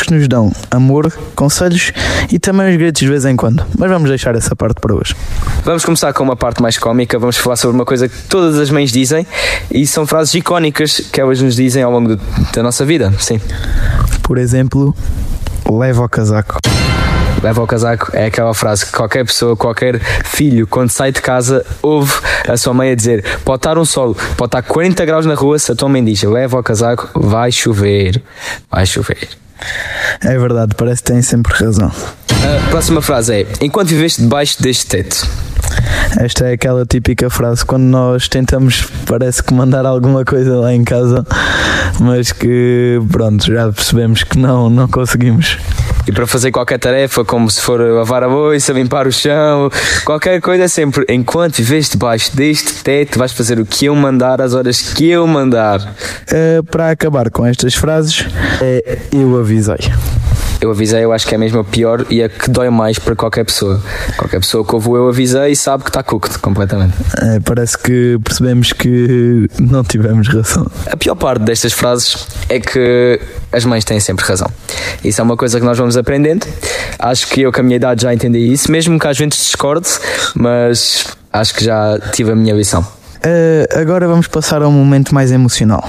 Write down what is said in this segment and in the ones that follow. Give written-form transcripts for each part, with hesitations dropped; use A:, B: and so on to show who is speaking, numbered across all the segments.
A: que nos dão amor, conselhos e também os gritos de vez em quando. Mas vamos deixar essa parte para hoje.
B: Vamos começar com uma parte mais cómica. Vamos falar sobre uma coisa que todas as mães dizem e são frases icónicas que elas nos dizem ao longo da nossa vida. Sim.
A: Por exemplo, leva o casaco.
B: Leva o casaco é aquela frase que qualquer pessoa, qualquer filho, quando sai de casa, ouve a sua mãe a dizer: pode estar um sol, pode estar 40 graus na rua, se a tua mãe diz leva o casaco, vai chover. Vai chover.
A: É verdade, parece que tem sempre razão.
B: A próxima frase é: enquanto viveste debaixo deste teto.
A: Esta é aquela típica frase quando nós tentamos, parece que mandar alguma coisa lá em casa, mas que pronto, já percebemos que não conseguimos.
B: E para fazer qualquer tarefa, como se for lavar a louça, limpar o chão, qualquer coisa, é sempre: enquanto viveste debaixo deste teto, vais fazer o que eu mandar, às horas que eu mandar.
A: Para acabar com estas frases, eu avisei.
B: Eu avisei, eu acho que é mesmo a pior e a que dói mais para qualquer pessoa. Qualquer pessoa que ouve o eu avisei sabe que está cooked completamente.
A: Parece que percebemos que não tivemos razão.
B: A pior parte destas frases é que as mães têm sempre razão. Isso é uma coisa que nós vamos aprendendo. Acho que eu, com a minha idade, já entendi isso, mesmo que às vezes discorde, mas acho que já tive a minha lição.
A: Agora vamos passar a um momento mais emocional.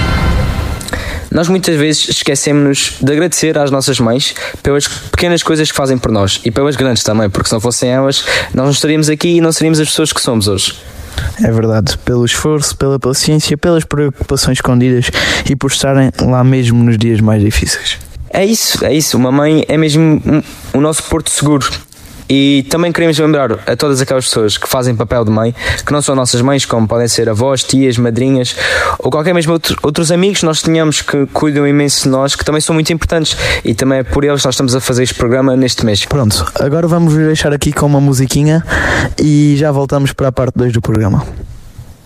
B: Nós muitas vezes esquecemos-nos de agradecer às nossas mães pelas pequenas coisas que fazem por nós e pelas grandes também, porque se não fossem elas, nós não estaríamos aqui e não seríamos as pessoas que somos hoje.
A: É verdade, pelo esforço, pela paciência, pelas preocupações escondidas e por estarem lá mesmo nos dias mais difíceis.
B: É isso. Uma mãe é mesmo o nosso porto seguro. E também queremos lembrar a todas aquelas pessoas que fazem papel de mãe, que não são nossas mães, como podem ser avós, tias, madrinhas ou qualquer mesmo outros amigos que nós tenhamos que cuidam imenso de nós, que também são muito importantes, e também é por eles que nós estamos a fazer este programa neste mês.
A: Pronto, agora vamos deixar aqui com uma musiquinha e já voltamos para a parte 2 do programa.